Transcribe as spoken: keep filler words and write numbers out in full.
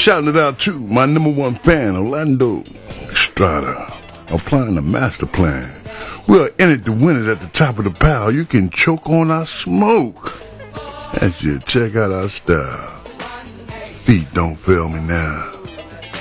shouting it out to my number one fan, Orlando Estrada, applying the master plan. We're in it to win it at the top of the pile. You can choke on our smoke. That's it. Check out our style. Feet don't fail me now.